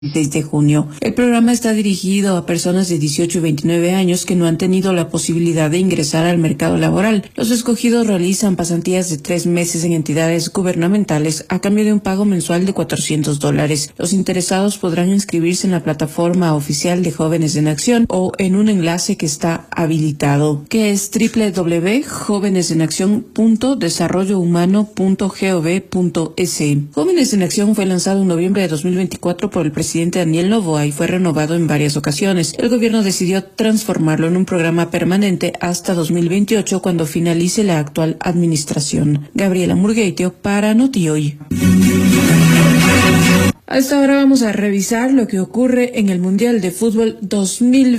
16 de junio. El programa está dirigido a personas de 18 y 29 años que no han tenido la posibilidad de ingresar al mercado laboral. Los escogidos realizan pasantías de 3 meses en entidades gubernamentales a cambio de un pago mensual de $400. Los interesados podrán inscribirse en la plataforma oficial de Jóvenes en Acción o en un enlace que está habilitado, que es www.jovenesenaccion.desarrollohumano.gov.es. Jóvenes en Acción fue lanzado en noviembre de 2024 por el presidente Daniel Noboa y fue renovado en varias ocasiones. El gobierno decidió transformarlo en un programa permanente hasta 2028, cuando finalice la actual administración. Gabriela Murgueitio para NotiHoy. A esta hora vamos a revisar lo que ocurre en el Mundial de Fútbol 2020.